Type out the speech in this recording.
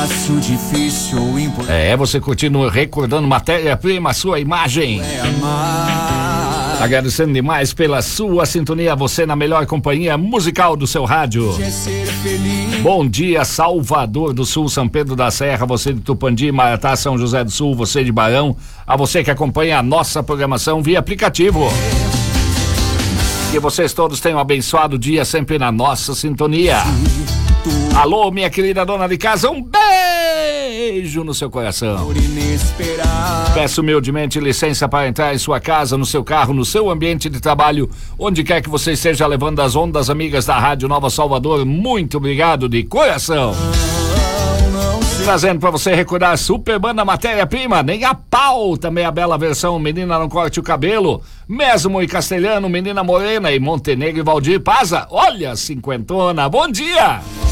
Você curtindo, recordando matéria-prima, sua imagem. Agradecendo demais pela sua sintonia, você na melhor companhia musical do seu rádio. Bom dia, Salvador do Sul, São Pedro da Serra, você de Tupandi, Maratá, São José do Sul, você de Barão, a você que acompanha a nossa programação via aplicativo. Que vocês todos tenham um abençoado dia sempre na nossa sintonia. Alô, minha querida dona de casa, um beijo no seu coração. Peço humildemente licença para entrar em sua casa, no seu carro, no seu ambiente de trabalho, onde quer que você esteja levando as ondas amigas da Rádio Nova Salvador. Muito obrigado de coração. Trazendo pra você recordar Super Banda Matéria-Prima, Nem a Pau, também a bela versão Menina Não Corte o Cabelo, Mesmo e Castelhano, Menina Morena e Montenegro e Valdir Paza. Olha, cinquentona, bom dia!